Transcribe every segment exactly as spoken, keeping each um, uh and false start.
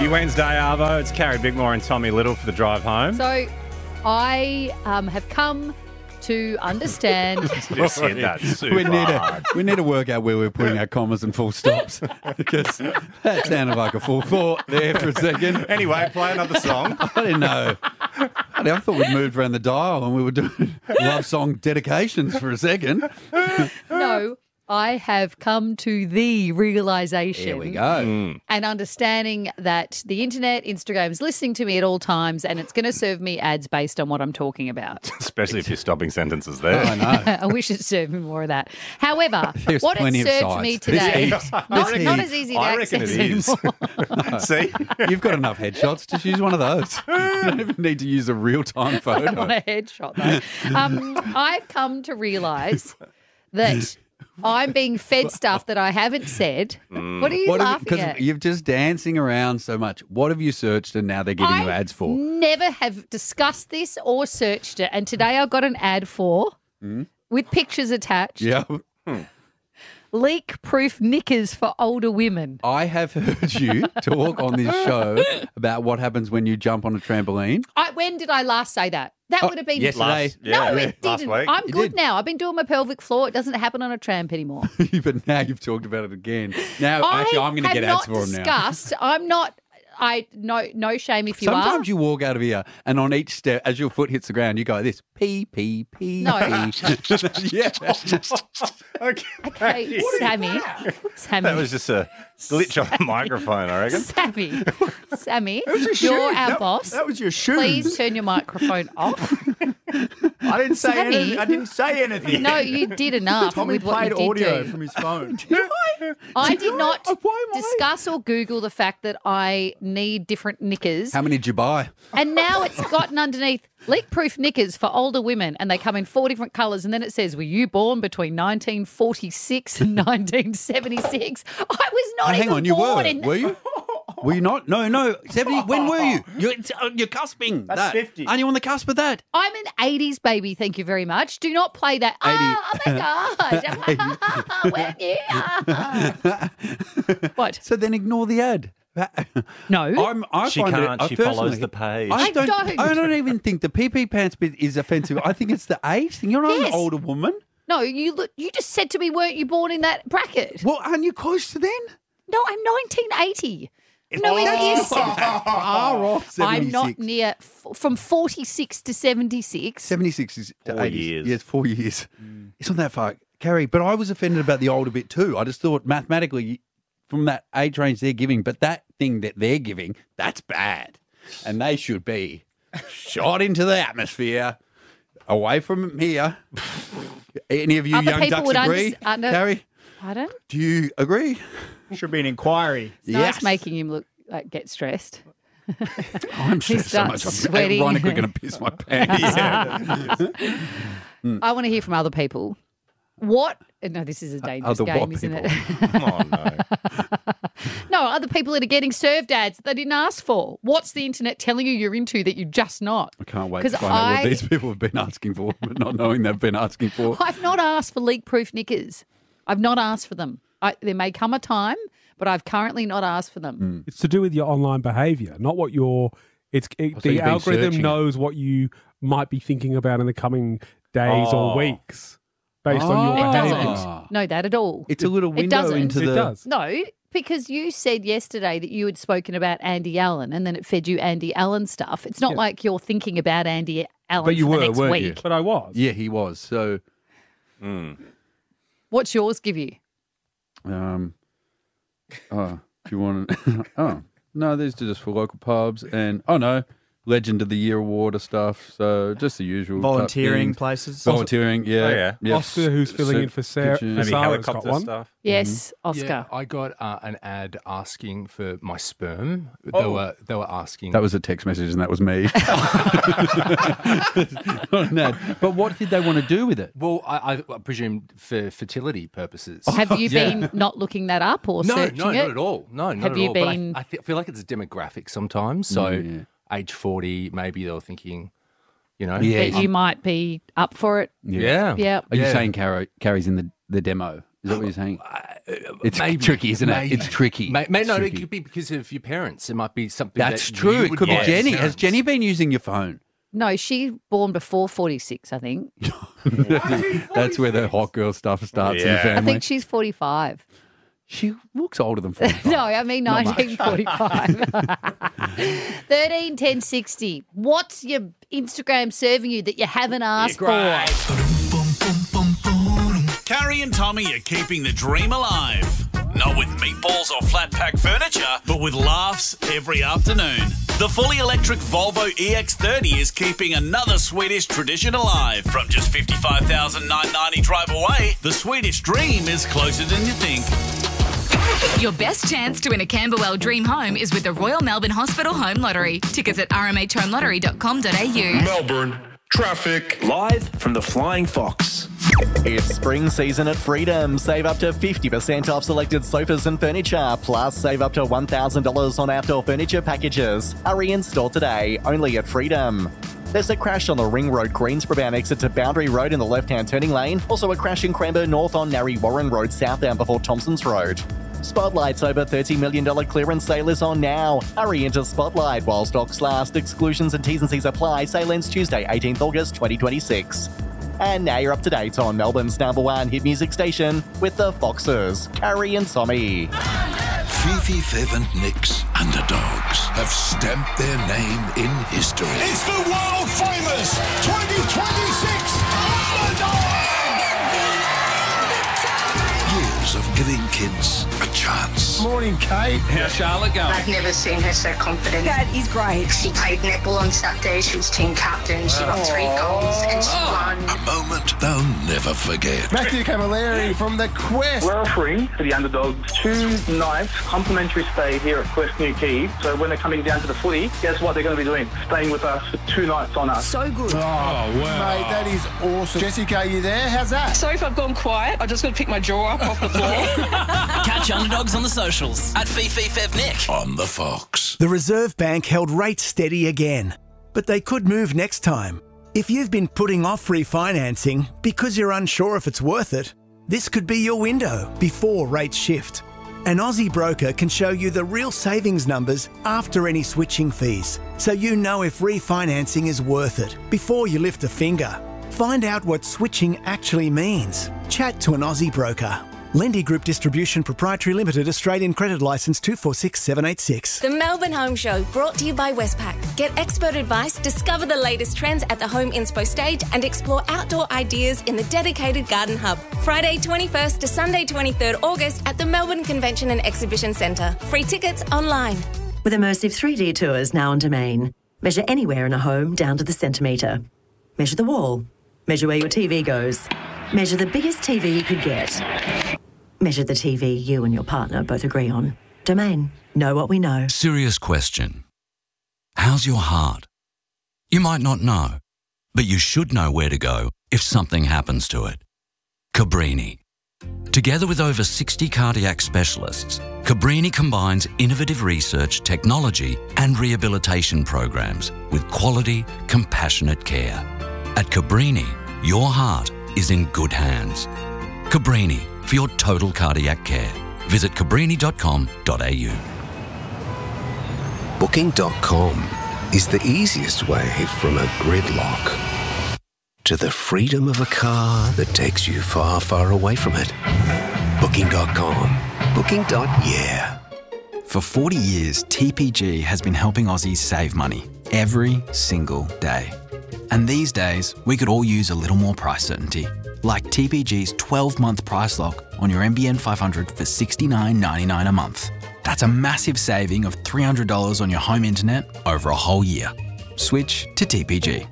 Happy Wednesday, Arvo. It's Carrie Bigmore and Tommy Little for the drive home. So I um, have come to understand. Just hit that super We need, hard. to, we need to work out where we're putting our commas and full stops because that sounded like a full thought there for a second. Anyway, play another song. I didn't know. I thought we'd moved around the dial and we were doing love song dedications for a second. No, I have come to the realization. There we go. And understanding that the internet, Instagram's listening to me at all times and it's going to serve me ads based on what I'm talking about. Especially if you're stopping sentences there. I know. I wish it served me more of that. However, There's what it plenty of served sites. me There's today, heaps. not, There's not heaps. as easy to I reckon access it is. anymore. See? You've got enough headshots. Just use one of those. You don't even need to use a real-time I photo. want a headshot though. Um, I've come to realise that I'm being fed stuff that I haven't said. What are you What have laughing Because at? you're just dancing around so much. What have you searched and now they're giving you I ads for? never have discussed this or searched it. And today I got an ad for, with pictures attached, Yeah. leak-proof knickers for older women. I have heard you talk on this show about what happens when you jump on a trampoline. I, when did I last say that? That would have been yesterday. Last, yeah, No, yeah, it last didn't. week. I'm You good did. now. I've been doing my pelvic floor. It doesn't happen on a tramp anymore. But now you've talked about it again. Now, I actually, I'm going to have get ads not for them now. discussed. I'm not. I no no shame if you Sometimes are. you walk out of here and on each step, as your foot hits the ground, you go this, pee, pee, pee, No. pee. Yeah. Okay. Okay, Sammy. Sammy. That was just a glitch on the microphone, I reckon. Sammy. Sammy, your you're shoes. our That- boss. That was your shoes. Please turn your microphone off. I didn't say Sammy. anything. I didn't say anything. No, you did enough Tommy with what played you did audio do. from his phone. I did not Oh, why am I- discuss or Google the fact that I need different knickers. How many did you buy? And now it's gotten underneath leak-proof knickers for older women, and they come in four different colours. And then it says, "Were you born between nineteen forty-six and nineteen seventy-six?" I was not Oh, hang even on, you born were. in. Were you? Were you not? No, no. seventy. When were you? You're, it's, uh, you're cusping. That's that. fifty. Aren't you on the cusp of that? I'm an eighties baby. Thank you very much. Do not play that. Oh, oh my gosh! When you what? So then ignore the ad. No. I'm, I She find can't. It, I She follows personally- the page. I I don't, don't. I don't even think the pee pee pants bit is offensive. I think it's the age thing. You're not Yes. an older woman. No, you look. You just said to me, "Weren't you born in that bracket?" Well, aren't you close to then? No, I'm nineteen eighty. No, it is. Far off. I'm not seventy-six. near f- from forty-six to seventy-six. seventy-six is to Four eighty. years. Yes, four years. It's not that far, Carrie. But I was offended about the older bit too. I just thought mathematically, from that age range they're giving, but that thing that they're giving, that's bad, and they should be shot into the atmosphere, away from here. Any of you Other young people ducks would agree, unders- uh, no. Carrie? Pardon? Do you agree? Should be an inquiry. It's nice making him look like get stressed. I'm stressed so much. starts I'm sweating. ironically going to piss my pants. I want to hear from other people. What? No, this is a dangerous Other game, what isn't people? it? Come on, no. No, other people that are getting served ads that they didn't ask for. What's the internet telling you you're into that you're just not? I can't wait to 'Cause find out I- what these people have been asking for, but not knowing they've been asking for. I've not asked for leak-proof knickers. I've not asked for them. I, there may come a time, but I've currently not asked for them. It's to do with your online behaviour, not what your. It's it, Oh, so the you've been algorithm searching it. knows what you might be thinking about in the coming days Oh. or weeks based on Oh. your It behaviour. doesn't know that at all. It's a little It window doesn't. into It the. does. No, because you said yesterday that you had spoken about Andy Allen and then it fed you Andy Allen stuff. It's not Yeah. like you're thinking about Andy Allen But you for were, the next weren't week. you? But I was. Yeah, he was. So, What's yours give you? um, oh, do you want to? Oh, no, these are just for local pubs, and oh no, Legend of the Year award of stuff. So just the usual type Volunteering things. places. Volunteering, yeah, Oh, yeah. yeah. Oscar, who's filling So- in for Sarah. kitchen- For Maybe Sarah's got helicopter one. stuff. Yes, Oscar. Yeah, I got uh, an ad asking for my sperm. They Oh. were they were asking. That was a text message, and that was me. Not an ad. But what did they want to do with it? well, I, I presume for fertility purposes. Have you Yeah. been not looking that up or No, searching no, it? not at all. No, not Have at you all. But been- I, I fe- feel like it's a demographic sometimes. So, Yeah. age forty, maybe they were thinking, you know, Yeah. That you might be up for it. yeah, Yeah. Are you Yeah. saying Carrie, Carrie's in the, the demo? Is that what you're saying? It's Maybe. tricky, isn't it? Maybe. It's tricky. May, may It's no, tricky. it could be because of your parents. It might be something That's that true. you It would could be want. Jenny. Has Parents. Jenny been using your phone? No, she born before forty-six, I think. That's where the hot girl stuff starts in the Yeah. family. I think she's forty-five. She looks older than forty-five. No, I mean Not much. nineteen forty-five. thirteen ten sixty. What's your Instagram serving you that you haven't asked for? Carrie and Tommy are keeping the dream alive. Not with meatballs or flat pack furniture, but with laughs every afternoon. The fully electric Volvo E X thirty is keeping another Swedish tradition alive. From just fifty-five thousand nine hundred ninety drive away, the Swedish dream is closer than you think. Your best chance to win a Camberwell Dream Home is with the Royal Melbourne Hospital Home Lottery. Tickets at r m h home lottery dot com dot a u. Melbourne traffic. Live from the Flying Fox. It's spring season at Freedom. Save up to fifty percent off selected sofas and furniture. Plus, save up to one thousand dollars on outdoor furniture packages. Hurry in store today, only at Freedom. There's a crash on the Ring Road Greensboro bound exit to Boundary Road in the left-hand turning lane. Also a crash in Cranbourne North on Narry Warren Road southbound before Thompson's Road. Spotlight's over thirty million dollars clearance sale is on now. Hurry into Spotlight while stocks last. Exclusions and T's and C's apply. Sale ends Tuesday, eighteenth August twenty twenty-six. And now you're up to date on Melbourne's number one hit music station with the Foxes, Carrie and Tommy. Fifi, Fev and Nick's underdogs have stamped their name in history. It's the world famous twenty twenty-six Underdog! Years of giving kids a chance. Morning, Kate. How's Charlotte going? I've never seen her so confident. That is great. She played netball on Saturday. She was team captain. She got three goals and she won. A moment they'll never forget. Matthew Camilleri from the Quest. We're offering for the underdogs two nights complimentary stay here at Quest New Quay. So when they're coming down to the footy, guess what they're going to be doing? Staying with us for two nights on us. So good. Oh, wow. Mate, that is awesome. Jessica, are you there? How's that? Sorry if I've gone quiet. I just got to pick my jaw up off the floor. Catch Underdogs on the socials at Fifi Fev Nick. On the Fox. The Reserve Bank held rates steady again, but they could move next time. If you've been putting off refinancing because you're unsure if it's worth it, this could be your window before rates shift. An Aussie broker can show you the real savings numbers after any switching fees, so you know if refinancing is worth it before you lift a finger. Find out what switching actually means. Chat to an Aussie broker. Lendy Group Distribution Proprietary Limited, Australian Credit Licence two four six seven eight six. The Melbourne Home Show, brought to you by Westpac. Get expert advice, discover the latest trends at the Home Inspo stage and explore outdoor ideas in the dedicated Garden Hub. Friday twenty-first to Sunday twenty-third August at the Melbourne Convention and Exhibition Centre. Free tickets online. With immersive three D tours now on Domain. Measure anywhere in a home down to the centimetre. Measure the wall. Measure where your T V goes. Measure the biggest T V you could get. Measure the T V you and your partner both agree on. Domain. Know what we know. Serious question. How's your heart? You might not know, but you should know where to go if something happens to it. Cabrini. Together with over sixty cardiac specialists, Cabrini combines innovative research, technology and rehabilitation programs with quality, compassionate care. At Cabrini, your heart is in good hands. Cabrini, for your total cardiac care. Visit cabrini dot com dot a u. Booking dot com is the easiest way from a gridlock to the freedom of a car that takes you far, far away from it. Booking dot com. Booking. Yeah. For forty years, T P G has been helping Aussies save money every single day. And these days, we could all use a little more price certainty. Like T P G's twelve-month price lock on your M B N five hundred for sixty-nine ninety-nine a month. That's a massive saving of three hundred dollars on your home internet over a whole year. Switch to T P G.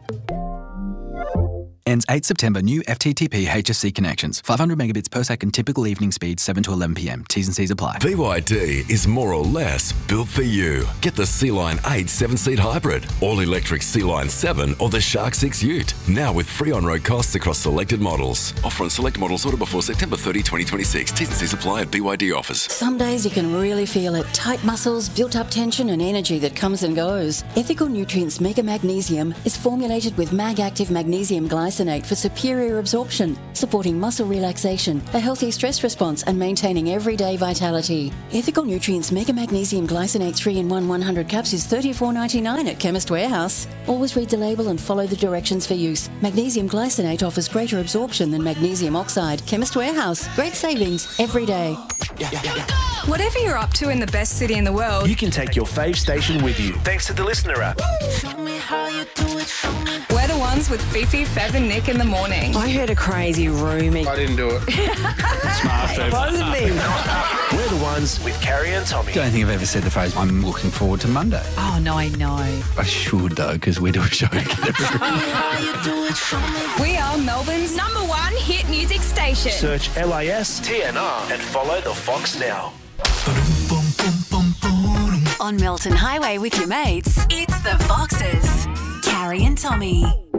Ends eighth September. New F T T P H S C connections. five hundred megabits per second. Typical evening speed seven to eleven p m. T's and C's apply. B Y D is more or less built for you. Get the Sea-Line eight seven-seat hybrid, all-electric Sea-Line seven or the Shark six Ute. Now with free on-road costs across selected models. Offer on select models order before September thirtieth, twenty twenty-six. T's and C's apply at B Y D offers. Some days you can really feel it. Tight muscles, built-up tension and energy that comes and goes. Ethical Nutrients Mega Magnesium is formulated with Mag Active Magnesium Glycinate Glycinate for superior absorption, supporting muscle relaxation, a healthy stress response and maintaining everyday vitality. Ethical Nutrients Mega Magnesium Glycinate three in one one hundred caps is thirty-four ninety-nine at Chemist Warehouse. Always read the label and follow the directions for use. Magnesium Glycinate offers greater absorption than magnesium oxide. Chemist Warehouse. Great savings every day. Whatever you're up to in the best city in the world, you can take your fave station with you thanks to the Listener app. We're the ones with Fifi, Fev and Nick in the morning. I heard a crazy rumour. I didn't do it. Smart, Fev. Wasn't me. We're the ones with Carrie and Tommy. I don't think I've ever said the phrase, I'm looking forward to Monday. Oh, no, I know. I should, though, because we do a show together. We are Melbourne's number one hit music station. Search L I S T N R and follow the Fox now. On Milton Highway with your mates, it's the Foxes. Carrie and Tommy.